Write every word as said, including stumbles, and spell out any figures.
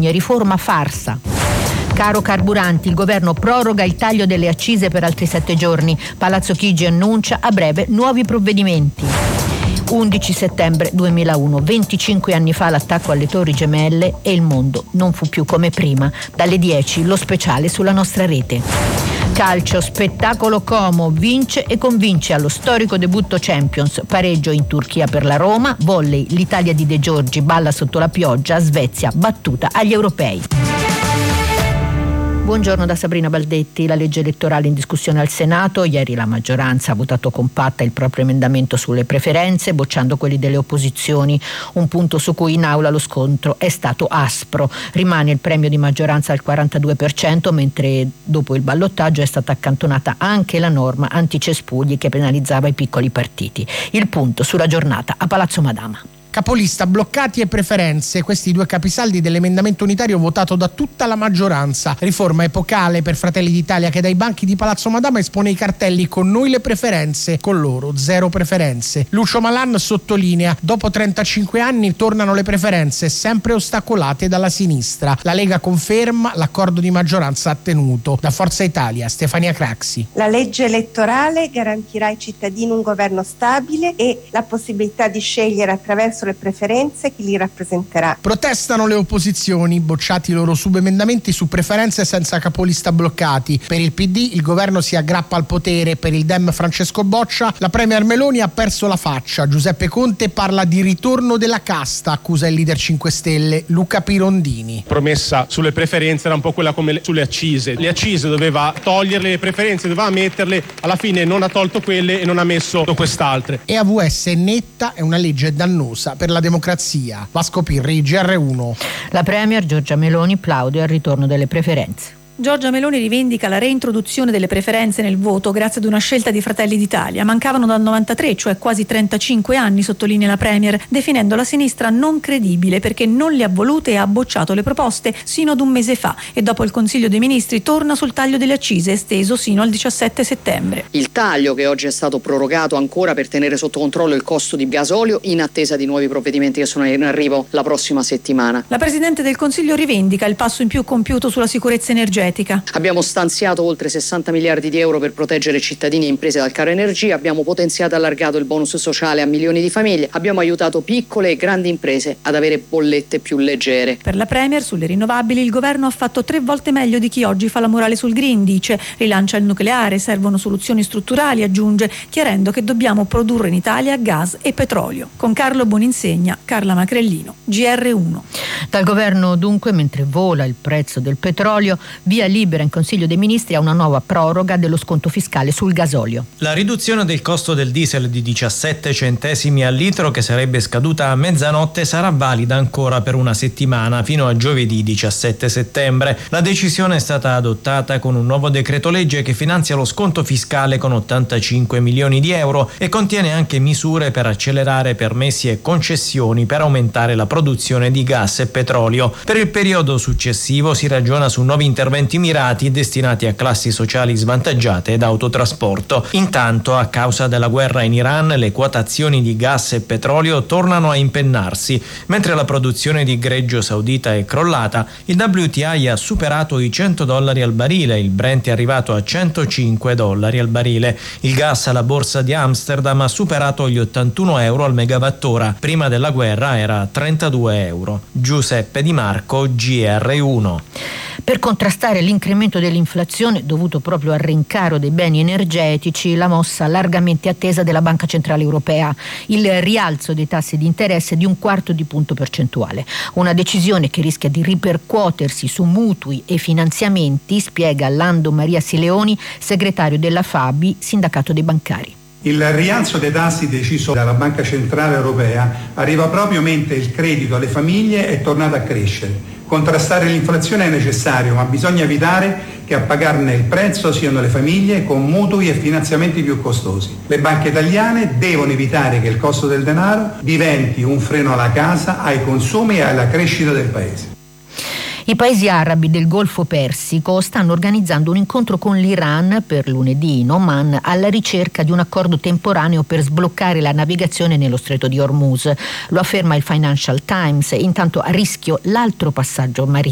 ogni riforma farsa. Caro carburanti, il governo proroga il taglio delle accise per altri sette giorni. Palazzo Chigi annuncia a breve nuovi provvedimenti. undici settembre duemilauno, venticinque anni fa l'attacco alle Torri Gemelle e il mondo non fu più come prima. Dalle dieci lo speciale sulla nostra rete. Calcio, spettacolo Como, vince e convince allo storico debutto Champions, pareggio in Turchia per la Roma, volley, l'Italia di De Giorgi balla sotto la pioggia, Svezia battuta agli europei. Buongiorno da Sabrina Baldetti. La legge elettorale in discussione al Senato. Ieri la maggioranza ha votato compatta il proprio emendamento sulle preferenze, bocciando quelli delle opposizioni, un punto su cui in aula lo scontro è stato aspro. Rimane il premio di maggioranza al quarantadue per cento, mentre dopo il ballottaggio è stata accantonata anche la norma anticespugli che penalizzava i piccoli partiti. Il punto sulla giornata a Palazzo Madama. Capolista, bloccati e preferenze, questi due capisaldi dell'emendamento unitario votato da tutta la maggioranza. Riforma epocale per Fratelli d'Italia che dai banchi di Palazzo Madama espone i cartelli "con noi le preferenze, con loro zero preferenze". Lucio Malan sottolinea: dopo trentacinque anni tornano le preferenze, sempre ostacolate dalla sinistra. La Lega conferma l'accordo di maggioranza ottenuto. Da Forza Italia, Stefania Craxi. La legge elettorale garantirà ai cittadini un governo stabile e la possibilità di scegliere attraverso le preferenze chi li rappresenterà. Protestano le opposizioni, bocciati i loro subemendamenti su preferenze senza capolista bloccati. Per il P D il governo si aggrappa al potere, per il Dem Francesco Boccia la premier Meloni ha perso la faccia. Giuseppe Conte parla di ritorno della casta, accusa il leader cinque Stelle Luca Pirondini. Promessa sulle preferenze era un po' quella come sulle accise. Le accise doveva toglierle, le preferenze doveva metterle, alla fine non ha tolto quelle e non ha messo quest'altre. E A V S netta, è una legge dannosa per la democrazia. Vasco Pirri, G R uno. La premier Giorgia Meloni plaude al ritorno delle preferenze. Giorgia Meloni rivendica la reintroduzione delle preferenze nel voto grazie ad una scelta di Fratelli d'Italia. Mancavano dal novantatré, cioè quasi trentacinque anni, sottolinea la premier, definendo la sinistra non credibile perché non le ha volute e ha bocciato le proposte sino ad un mese fa, e dopo il Consiglio dei Ministri torna sul taglio delle accise esteso sino al diciassette settembre. Il taglio che oggi è stato prorogato ancora per tenere sotto controllo il costo di gasolio in attesa di nuovi provvedimenti che sono in arrivo la prossima settimana. La Presidente del Consiglio rivendica il passo in più compiuto sulla sicurezza energetica. Abbiamo stanziato oltre sessanta miliardi di euro per proteggere cittadini e imprese dal caro energia, abbiamo potenziato e allargato il bonus sociale a milioni di famiglie, abbiamo aiutato piccole e grandi imprese ad avere bollette più leggere. Per la Premier sulle rinnovabili il governo ha fatto tre volte meglio di chi oggi fa la morale sul green, dice, rilancia il nucleare, servono soluzioni strutturali, aggiunge, chiarendo che dobbiamo produrre in Italia gas e petrolio. Con Carlo Boninsegna, Carla Macrellino, G R uno. Dal governo dunque, mentre vola il prezzo del petrolio, via libera in Consiglio dei Ministri a una nuova proroga dello sconto fiscale sul gasolio. La riduzione del costo del diesel di diciassette centesimi al litro, che sarebbe scaduta a mezzanotte, sarà valida ancora per una settimana fino a giovedì diciassette settembre. La decisione è stata adottata con un nuovo decreto legge che finanzia lo sconto fiscale con ottantacinque milioni di euro e contiene anche misure per accelerare permessi e concessioni per aumentare la produzione di gas e petrolio. Per il periodo successivo si ragiona su nuovi interventi mirati destinati a classi sociali svantaggiate ed autotrasporto. Intanto, a causa della guerra in Iran, le quotazioni di gas e petrolio tornano a impennarsi. Mentre la produzione di greggio saudita è crollata, il W T I ha superato i cento dollari al barile, il Brent è arrivato a centocinque dollari al barile. Il gas alla borsa di Amsterdam ha superato gli ottantuno euro al megawattora. Prima della guerra era a trentadue euro. Giuseppe Di Marco, G R uno. Per contrastare l'incremento dell'inflazione dovuto proprio al rincaro dei beni energetici, la mossa largamente attesa della Banca Centrale Europea, il rialzo dei tassi di interesse di un quarto di punto percentuale. Una decisione che rischia di ripercuotersi su mutui e finanziamenti, spiega Lando Maria Sileoni, segretario della Fabi, sindacato dei bancari. Il rialzo dei tassi deciso dalla Banca Centrale Europea arriva proprio mentre il credito alle famiglie è tornato a crescere. Contrastare l'inflazione è necessario, ma bisogna evitare che a pagarne il prezzo siano le famiglie con mutui e finanziamenti più costosi. Le banche italiane devono evitare che il costo del denaro diventi un freno alla casa, ai consumi e alla crescita del Paese. I paesi arabi del Golfo Persico stanno organizzando un incontro con l'Iran per lunedì in Oman alla ricerca di un accordo temporaneo per sbloccare la navigazione nello stretto di Hormuz. Lo afferma il Financial Times. Intanto a rischio l'altro passaggio marittimo